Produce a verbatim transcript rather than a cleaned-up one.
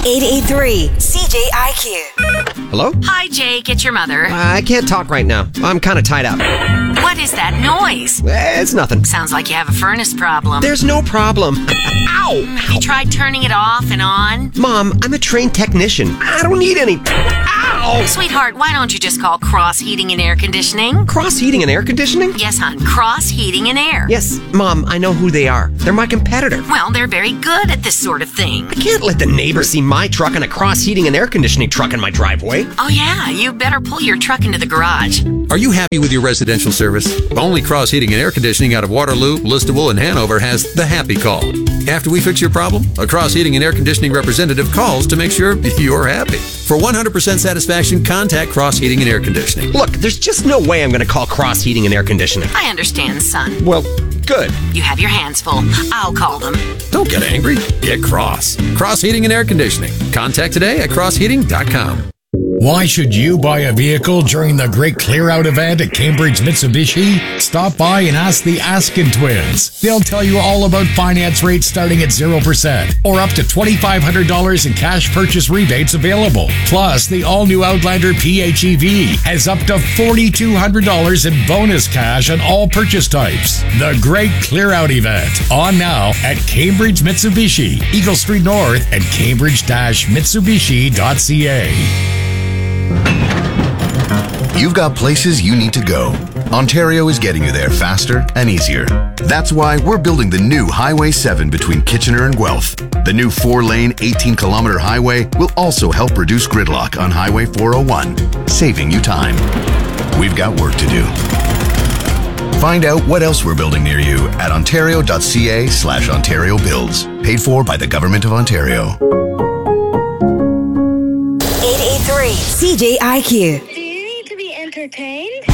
eight eight three C J I Q. Hello? Hi, Jake. It's your mother. I can't talk right now. I'm kind of tied up. What is that noise? Eh, It's nothing. Sounds like you have a furnace problem. There's no problem. Ow! Have you tried turning it off and on? Mom, I'm a trained technician. I don't need any. Ow! Sweetheart, why don't you just call Cross Heating and Air Conditioning? Cross heating and air conditioning? Yes, hon. Cross Heating and Air. Yes, Mom, I know who they are. They're my competitor. Well, they're very good at this sort of thing. I can't let the neighbors see my truck and a Cross heating and air conditioning truck in my driveway. Oh, yeah. You better pull your truck into the garage. Are you happy with your residential service? Only Cross Heating and Air Conditioning out of Waterloo, Listowel, and Hanover has the Happy Call. After we fix your problem, a Cross Heating and Air Conditioning representative calls to make sure you're happy. For one hundred percent satisfaction, contact Cross Heating and Air Conditioning. Look, there's just no way I'm going to call Cross heating and air conditioning. I understand, son. Well, good. You have your hands full. I'll call them. Don't get angry. Get cross. Cross Heating and Air Conditioning. Contact today at cross heating dot com. Why should you buy a vehicle during the Great Clear Out event at Cambridge Mitsubishi? Stop by and ask the Askin twins. They'll tell you all about finance rates starting at zero percent or up to twenty-five hundred dollars in cash purchase rebates available. Plus, the all-new Outlander P H E V has up to four thousand two hundred dollars in bonus cash on all purchase types. The Great Clear Out event, on now at Cambridge Mitsubishi, Eagle Street North and cambridge dash mitsubishi dot c a. You've got places you need to go. Ontario is getting you there faster and easier. That's why we're building the new Highway seven between Kitchener and Guelph. The new four-lane, eighteen kilometer highway will also help reduce gridlock on Highway four oh one, saving you time. We've got work to do. Find out what else we're building near you at ontario dot c a slash ontario builds. Paid for by the Government of Ontario. eight eight three C J I Q. Do you need to be entertained?